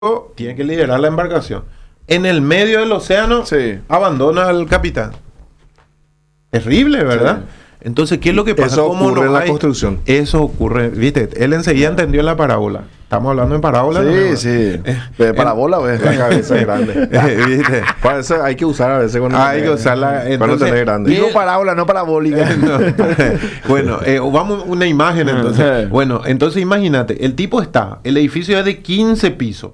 tiene que liderar la embarcación. En el medio del océano, Sí. abandona al capitán. Terrible, ¿verdad? Sí. Entonces, ¿qué es lo que pasa? Eso ¿Cómo ocurre no en la hay? construcción. Eso ocurre, viste, él enseguida entendió la parábola. Estamos hablando en parábola. ¿no? Sí. De parabola, güey. La cabeza es grande. ¿Viste? Para eso hay que usar a veces cuando Hay que usarla. cuando Entonces, tenés grande. Digo parábola, no parabólica. No. Bueno, vamos a una imagen entonces. Bueno, entonces imagínate, el tipo está, el edificio es de 15 pisos.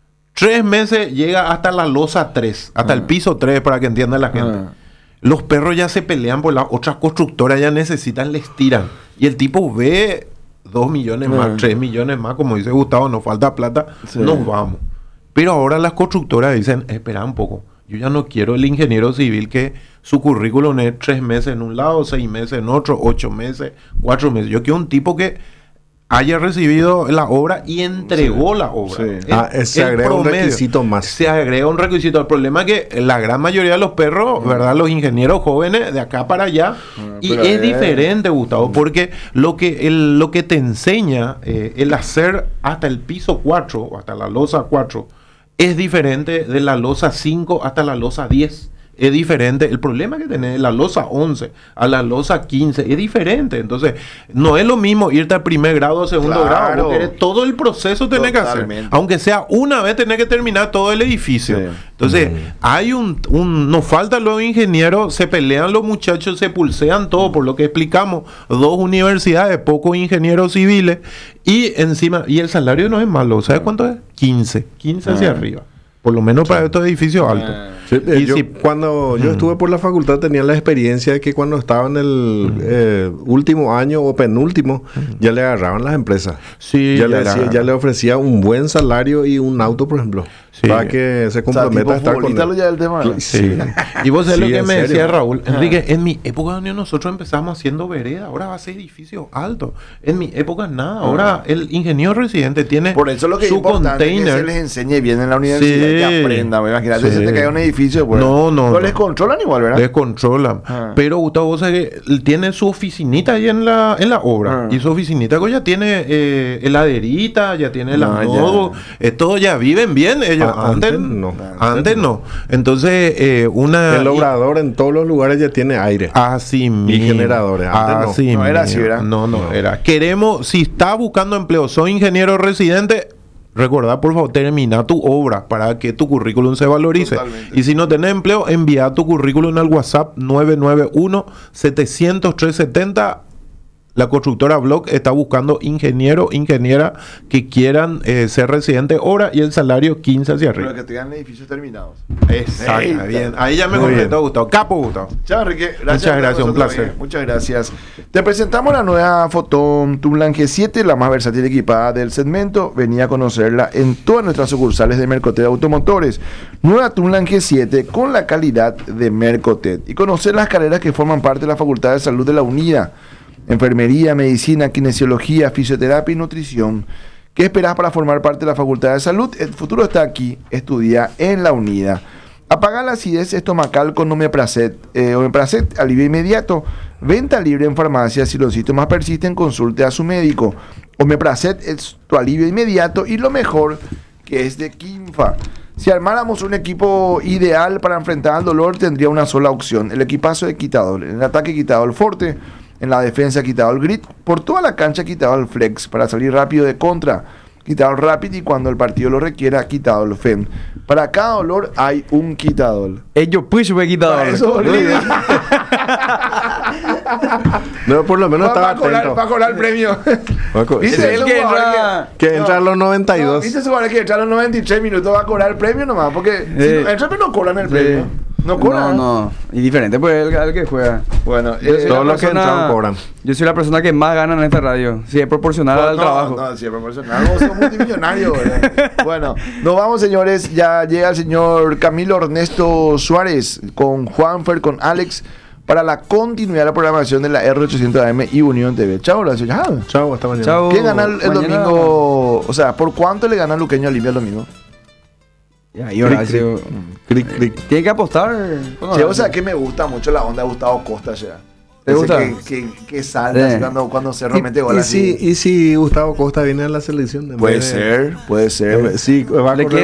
3 meses llega hasta la losa 3, hasta el piso 3 para que entienda la gente. Los perros ya se pelean por las otras constructoras, ya necesitan, les tiran. Y el tipo ve 2 millones más, 3 millones más, como dice Gustavo, nos falta plata, Sí. nos vamos. Pero ahora las constructoras dicen, espera un poco, yo ya no quiero el ingeniero civil que su currículum es 3 meses en un lado, 6 meses en otro, 8 meses, 4 meses. Yo quiero un tipo que haya recibido la obra y entregó la obra. Sí. Se agrega un promedio. requisito más. Se agrega un requisito. El problema es que la gran mayoría de los perros, ¿verdad? Los ingenieros jóvenes de acá para allá. Y pero es diferente, Gustavo, porque lo que te enseña el hacer hasta el piso 4 o hasta la losa 4 es diferente de la losa 5 hasta la losa 10. Es diferente. El problema que tenés de la losa 11 a la losa 15 es diferente. Entonces, no es lo mismo irte al primer grado o segundo Claro. grado. Porque todo el proceso tenés que hacer. Totalmente. Aunque sea una vez, tenés que terminar todo el edificio. Sí. Entonces, hay nos faltan los ingenieros, se pelean los muchachos, se pulsean todo, por lo que explicamos. 2 universidades, pocos ingenieros civiles. Y encima, y el salario no es malo. ¿Sabes cuánto es? 15 hacia arriba. Por lo menos para estos edificios altos. Sí, Y si- cuando yo estuve por la facultad tenía la experiencia de que cuando estaba en el último año o penúltimo ya le agarraban las empresas. Sí, Ya le ofrecía un buen salario y un auto, por ejemplo, Sí. para que se O sea, comprometa tipo a estar con futbolista él. lo ya el tema. ¿no? Sí. Y vos sabés Sí, lo que en me serio. decía Raúl. Enrique, en mi época donde nosotros empezamos haciendo vereda, ahora va a ser edificio alto. En mi época nada. Ahora el ingeniero residente tiene Por eso lo que es su importante es que se container. les enseñe bien en la universidad, Sí. que aprendan. Imagínate, Sí. se te cae un edificio. Pues, No. Pero les controlan igual, ¿verdad? Les controlan. Pero Gustavo, vos sabés que él tiene su oficinita ahí en la obra. Y su oficinita que ya tiene heladerita, ya tiene la nodo. Todo ya viven bien ellos. Antes no. Antes no. Entonces, El obrador en todos los lugares ya tiene aire. Así mismo. generadores. Antes no. Así No era mismo. así, ¿verdad? No era. Queremos, si estás buscando empleo, soy ingeniero residente, recordá, por favor, termina tu obra para que tu currículum se valorice. Totalmente. Y si no tenés empleo, envía tu currículum al WhatsApp 991-700-370. La constructora Block está buscando ingeniero, ingeniera que quieran ser residente obra y el salario 15 hacia Pero arriba. que tengan edificios terminados. Exacto, Ey, bien. Ahí ya me Muy completó, Gustavo. Capo, Gustavo. Chao, Enrique. Muchas gracias, un nosotros, placer. Muchas gracias. Te presentamos la nueva Photon Tunlan G7, la más versátil y equipada del segmento. Venía a conocerla en todas nuestras sucursales de Mercotet Automotores. Nueva Tunlan G7 con la calidad de Mercotet. Y conocer las carreras que forman parte de la Facultad de Salud de la UNIDA. Enfermería, medicina, kinesiología, fisioterapia y nutrición. ¿Qué esperás para formar parte de la Facultad de Salud? El futuro está aquí. Estudia en la UNIDA. Apaga la acidez estomacal con Omeprazet. Omeprazet, alivio inmediato. Venta libre en farmacia. Si los síntomas persisten, consulte a su médico. Omeprazet es tu alivio inmediato y lo mejor que es de Quimfa. Si armáramos un equipo ideal para enfrentar al dolor, tendría una sola opción: el equipazo de Quitadol. En el ataque, Quitadol Forte. En la defensa, Quitadol Grit. Por toda la cancha, Quitadol Flex. Para salir rápido de contra, Quitadol Rapid. Y cuando el partido lo requiera, Quitadol Fem. Para cada dolor hay un Quitadol. Ellos pues me he quitado. Para eso, olvide. No, por lo menos estaba atento. Va a cobrar el premio. Sí. Dice el ese que jugador entra- Que entra a los No, 92. dice ese jugador que entra a los 93 minutos va a cobrar el premio nomás. Porque si no, entra, pero no cobran el premio. No cobran. No. Y diferente pues el que juega. Bueno, Yo soy Todos la los que persona- entran cobran. Yo soy la persona que más gana en esta radio. Si es proporcional al trabajo. No, siempre proporcional. Vos sos multimillonario, ¿verdad? Bueno, nos vamos, señores. Ya llega el señor Camilo Ernesto Suárez con Juanfer, con Alex, para la continuidad de la programación de la R800 AM y Unión TV. Chao, Horacio. Chao. Chao, hasta mañana. Chao. ¿Quién gana el Mañana- domingo? O sea, ¿por cuánto le gana el Luqueño a Olimpia el domingo? Ya, y Horacio. Cric, cric. Tiene que apostar. Sí, o sea, que me gusta mucho la onda de Gustavo Costa, ya. ¿Te gusta? Que salta así cuando se remete gol así. Y si Gustavo Costa viene a la selección. Puede ser. Sí, va a Le correr